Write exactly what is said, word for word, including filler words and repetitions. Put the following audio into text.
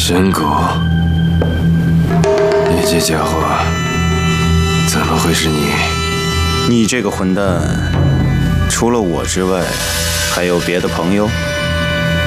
神谷，你这家伙怎么会是你？ 你这个混蛋，除了我之外，还有别的朋友？